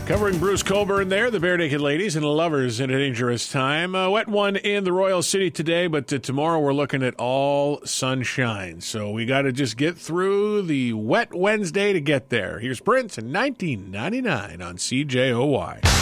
Covering Bruce Colburn there, the Bare Naked Ladies and Lovers in a Dangerous Time. A wet one in the Royal City today, but tomorrow we're looking at all sunshine. So we got to just get through the wet Wednesday to get there. Here's Prince in 1999 on CJOY.